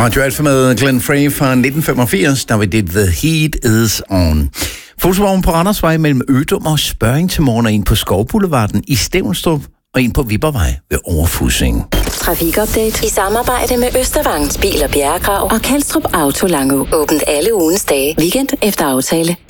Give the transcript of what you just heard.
Radio Alfa med Glenn Frey fra 1985, der var det The Heat Is On. Fotovogn på Randersvej mellem Ødum og Spørring til morgen, og en på Skovboulevarden i Stevnstrup og en på Viborgvej ved Overfussing. Trafikupdate i samarbejde med Østervangns Bil- og Bjerregrav og Kalstrup Auto Langå. Åbent alle ugens dage. Weekend efter aftale.